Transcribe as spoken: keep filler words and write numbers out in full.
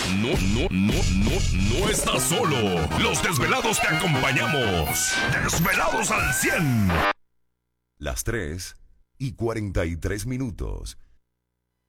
no, no, no, no, no estás solo. Los desvelados te acompañamos. Desvelados al cien. Las tres y cuarenta y tres minutos.